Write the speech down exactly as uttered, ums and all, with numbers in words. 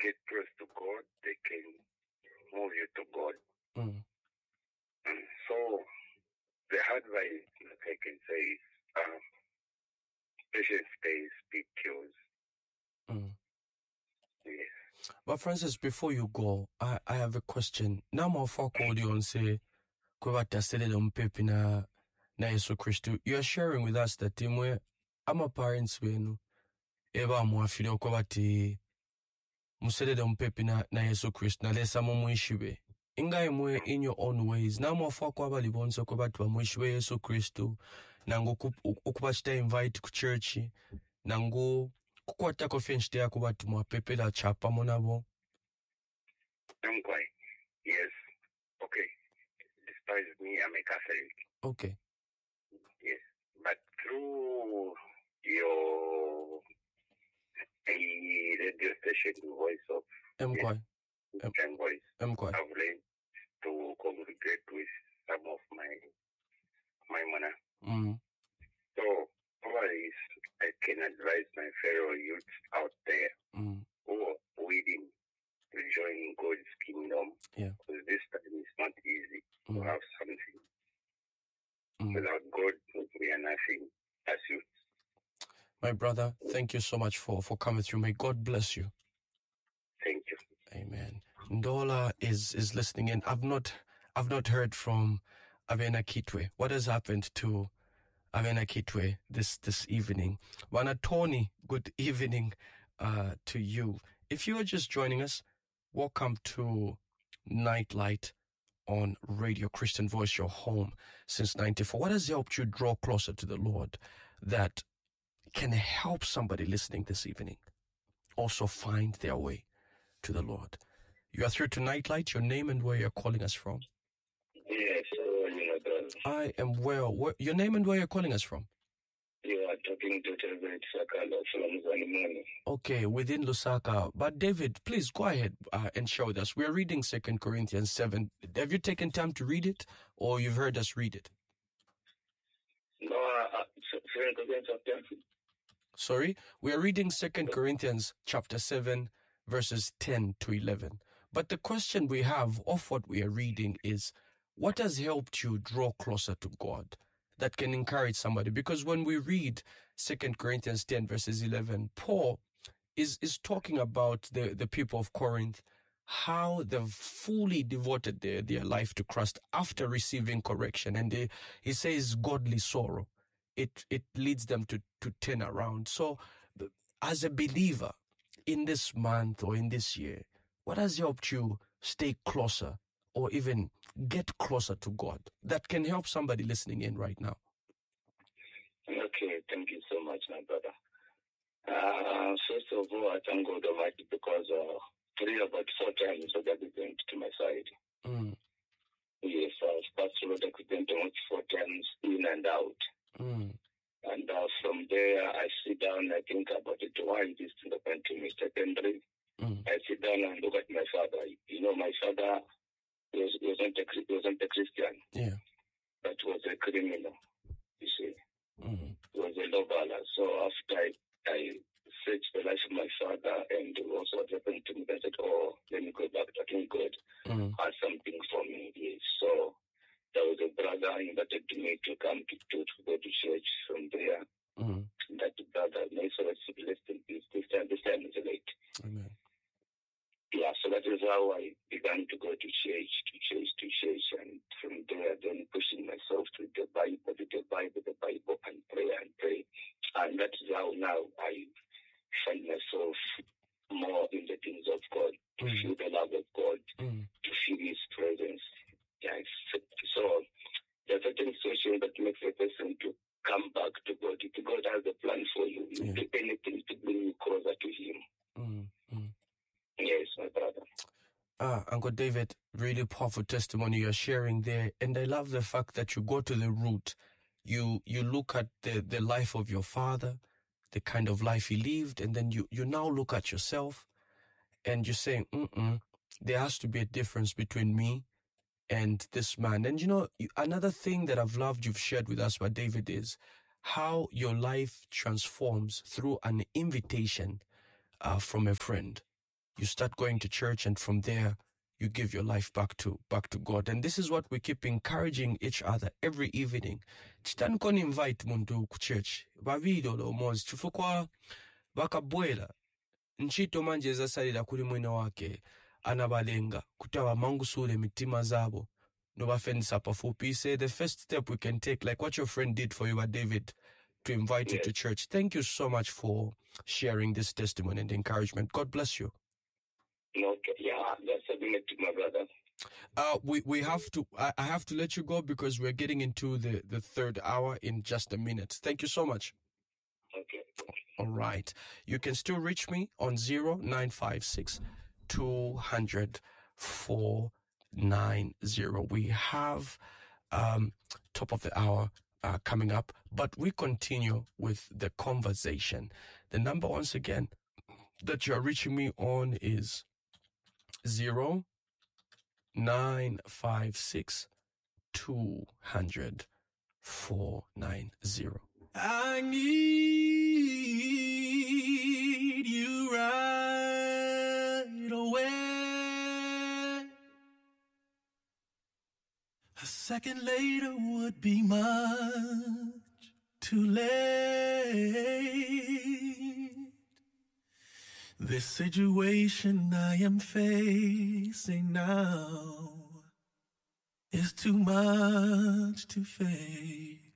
get close to God, they can move you to God. Mm. And so the advice that I can say is uh, patience pays, speed kills. Mm. Yes. But Francis, before you go, I, I have a question. Now my fuck audience say kwabata sele mpepi na na Yesu Kristo. You are sharing with us that imwe ama parents wenu eba mwafile kwabati musele mpepi na na Yesu Kristo na lesa mumuishibe. Inga imwe in your own ways. Na mo fuck kwaba libonso kwabati wa muishibe Yesu Kristo na ngo ukubachita invite ku church na ngo kukwata konfiance yako kwabati mwapepe la chapa monabo. Quite. Yes. Okay. Despise me, I'm a Catholic. Okay. Yes. But through your a radio station voice of Mkwai. yes, M- voice, Mkwai. I've learned to congregate with some of my my mana. Mm. So what is I can advise my fellow youths out there Mm. who are willing to join God's kingdom. Yeah. Because this time is not easy Mm. to have something. Mm. Without God, we are nothing as youths. My brother, thank you so much for, for coming through. May God bless you. Thank you. Amen. Ndola is, is listening in. I've not I've not heard from Avena Kitwe. What has happened to Avena Kitwe this this evening? Wana Tony, good evening uh, to you. If you are just joining us, welcome to Nightlight on Radio Christian Voice, your home since ninety-four. What has helped you draw closer to the Lord that can help somebody listening this evening also find their way to the Lord? You are through to Nightlight, your name and where you're calling us from. Yes, so, you know, the, I am well. Where, your name and where you're calling us from? you are talking to David Sakala from Zanimani. Okay, within Lusaka. But David, please go ahead uh, and share with us. We're reading Second Corinthians seven. Have you taken time to read it or you've heard us read it? No, uh, Second Corinthians chapter. Sorry, we are reading Second Corinthians chapter seven, verses ten to eleven. But the question we have of what we are reading is, what has helped you draw closer to God that can encourage somebody? Because when we read Second Corinthians ten, verses eleven, Paul is, is talking about the, the people of Corinth, how they've fully devoted their, their life to Christ after receiving correction. And they, he says godly sorrow. It it leads them to, to turn around. So as a believer in this month or in this year, what has helped you stay closer or even get closer to God that can help somebody listening in right now? Okay, thank you so much, my brother. Uh, first of all, I thank God Almighty because uh, three about four times I got accident to my side. Mm. Yes, I've passed through the accident almost four times in and out. Mm. And uh, from there, I sit down, I think about it. Why this thing happened to me? Secondary, Mm. I sit down and look at my father. You know, my father was, wasn't, a, wasn't a Christian, Yeah. but was a criminal, you see. Mm. He was a lover. So after I, I searched the life of my father and also what happened to me, I said, oh, let me go back. I think God Mm. has something for me. Yes. So there was a brother who invited me to come to, to, to go to church from there. Mm. That brother, may so let's blessed in peace. This time, this time is late. Amen. Yeah, so that is how I began to go to church, to church, to church, and from there, then pushing myself to the Bible, to the Bible, the Bible, and pray and pray. And that is how now I find myself more in the things of God, to Mm. feel the love of God, Mm. to feel His presence. Yes. So there's a certain situation that makes a person to come back to God. If God has a plan for you, you Yeah. do anything to bring you closer to Him. Mm. Mm. Yes, my brother. Ah, Uncle David, really powerful testimony you're sharing there. And I love the fact that you go to the root. You you look at the, the life of your father, the kind of life he lived, and then you, you now look at yourself and you're saying, mm-mm, there has to be a difference between me and this man. And you know, you- another thing that I've loved you've shared with us, but David, is how your life transforms through an invitation uh, from a friend. you start going to church, and from there, you give your life back to back to God. And this is what we keep encouraging each other every evening. Chitani kon invite muntu ku church. Bavido lo mozi chifukwa bakabwela. Nchito manje zasalira kuli mwina wake anabalenga kutawa mangusule mitima zabo. No offense pafupi. Say the first step we can take, like what your friend did for you, David, to invite yes. you to church. Thank you so much for sharing this testimony and encouragement. God bless you. Okay, yeah, that's a minute to my brother. Uh, we, we have to, I, I have to let you go because we're getting into the, the third hour in just a minute. Thank you so much. Okay. All right. You can still reach me on zero nine five six, two hundred, four nine zero. We have um, top of the hour uh, coming up, but we continue with the conversation. The number, once again, that you're reaching me on is zero nine five six, two hundred, four nine zero. I need you right away. A second later would be much too late. This situation I am facing now is too much to face.